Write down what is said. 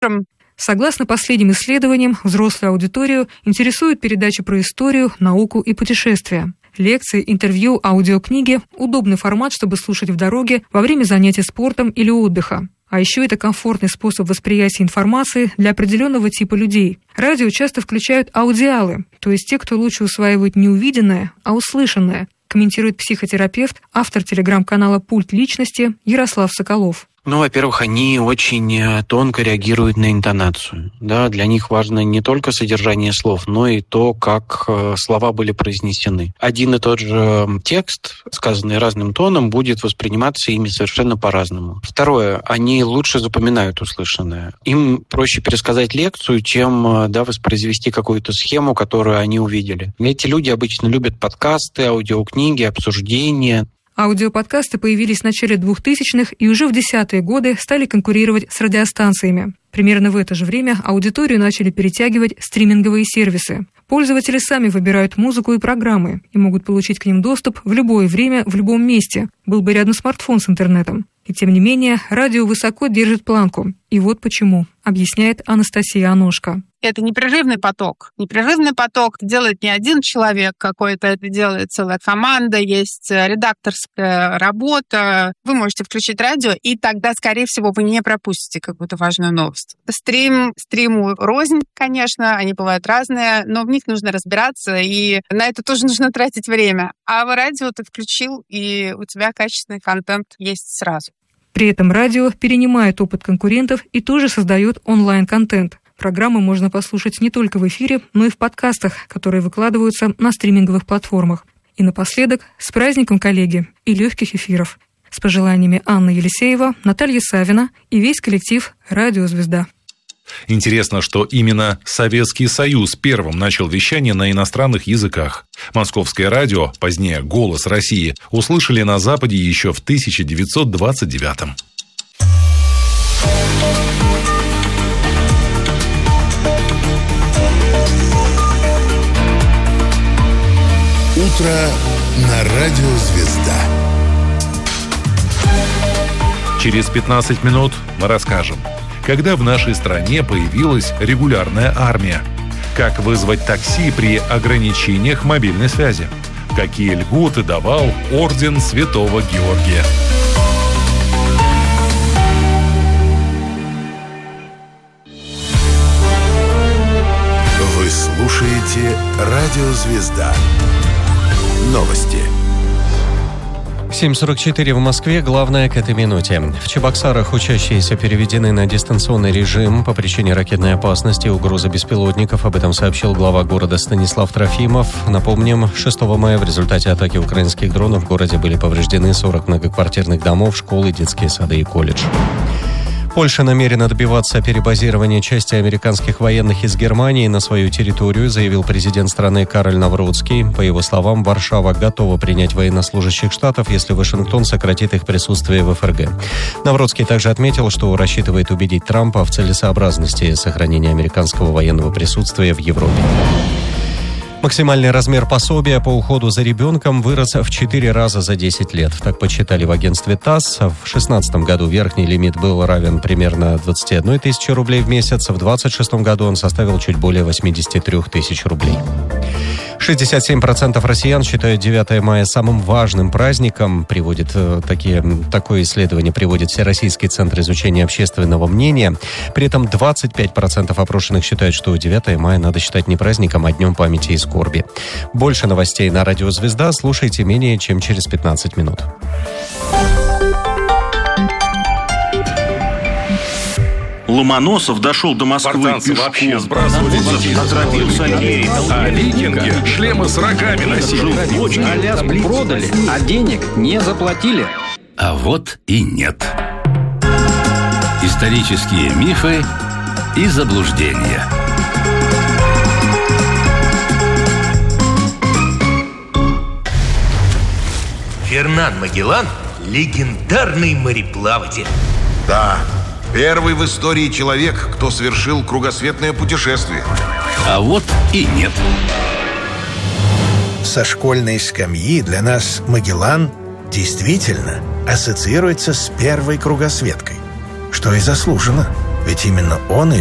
Согласно последним исследованиям, взрослую аудиторию интересуют передачи про историю, науку и путешествия. Лекции, интервью, аудиокниги – удобный формат, чтобы слушать в дороге, во время занятий спортом или отдыха. А еще это комфортный способ восприятия информации для определенного типа людей. Радио часто включают аудиалы, то есть те, кто лучше усваивают не увиденное, а услышанное, комментирует психотерапевт, автор телеграм-канала «Пульт личности» Ярослав Соколов. Во-первых, они очень тонко реагируют на интонацию. Да, для них важно не только содержание слов, но и то, как слова были произнесены. Один и тот же текст, сказанный разным тоном, будет восприниматься ими совершенно по-разному. Второе, они лучше запоминают услышанное. Им проще пересказать лекцию, чем воспроизвести какую-то схему, которую они увидели. Эти люди обычно любят подкасты, аудиокниги, обсуждения. Аудиоподкасты появились в начале 2000-х и уже в 10-е годы стали конкурировать с радиостанциями. Примерно в это же время аудиторию начали перетягивать стриминговые сервисы. Пользователи сами выбирают музыку и программы и могут получить к ним доступ в любое время, в любом месте. Был бы рядом смартфон с интернетом. И тем не менее, радио высоко держит планку. И вот почему, объясняет Анастасия Аношко. Это непрерывный поток. Непрерывный поток делает не один человек какой-то, это делает целая команда, есть редакторская работа. Вы можете включить радио, и тогда, скорее всего, вы не пропустите какую-то важную новость. Стриму рознь, конечно, они бывают разные, но в них нужно разбираться, и на это тоже нужно тратить время. А в радио ты включил, и у тебя качественный контент есть сразу. При этом радио перенимает опыт конкурентов и тоже создает онлайн-контент. Программы можно послушать не только в эфире, но и в подкастах, которые выкладываются на стриминговых платформах. И напоследок, с праздником, коллеги, и легких эфиров. С пожеланиями Анна Елисеева, Наталья Савина и весь коллектив «Радио Звезда». Интересно, что именно Советский Союз первым начал вещание на иностранных языках. Московское радио, позднее «Голос России», услышали на Западе еще в 1929-м. Утро на Радио Звезда. Через 15 минут мы расскажем, когда в нашей стране появилась регулярная армия, как вызвать такси при ограничениях мобильной связи, какие льготы давал орден Святого Георгия. Вы слушаете Радио Звезда. Новости. 7:44 в Москве. Главное к этой минуте. В Чебоксарах учащиеся переведены на дистанционный режим по причине ракетной опасности и угрозы беспилотников. Об этом сообщил глава города Станислав Трофимов. Напомним, 6 мая в результате атаки украинских дронов в городе были повреждены 40 многоквартирных домов, школы, детские сады и колледж. Польша намерена добиваться перебазирования части американских военных из Германии на свою территорию, заявил президент страны Кароль Навроцкий. По его словам, Варшава готова принять военнослужащих штатов, если Вашингтон сократит их присутствие в ФРГ. Навроцкий также отметил, что рассчитывает убедить Трампа в целесообразности сохранения американского военного присутствия в Европе. Максимальный размер пособия по уходу за ребенком вырос в 4 раза за 10 лет. Так подсчитали в агентстве ТАСС. В 2016 году верхний лимит был равен примерно 21 тысяче рублей в месяц. В 2026 году он составил чуть более 83 тысяч рублей. 67% россиян считают 9 мая самым важным праздником. Такое исследование приводит Всероссийский центр изучения общественного мнения. При этом 25% опрошенных считают, что 9 мая надо считать не праздником, а днем памяти и скорби. Больше новостей на Радио Звезда слушайте менее чем через 15 минут. Ломоносов дошел до Москвы пешком. Отравился а викинги шлемы с рогами носили. Аляску продали, а денег не заплатили. А вот и нет. Исторические мифы и заблуждения. Фернан Магеллан – легендарный мореплаватель. Да, первый в истории человек, кто совершил кругосветное путешествие. А вот и нет. Со школьной скамьи для нас Магеллан действительно ассоциируется с первой кругосветкой, что и заслужено. Ведь именно он